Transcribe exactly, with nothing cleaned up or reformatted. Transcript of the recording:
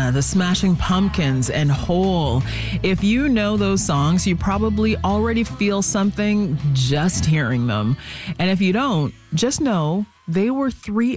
Yeah, the Smashing Pumpkins and Hole. If you know those songs, you probably already feel something just hearing them. And if you don't, just know they were three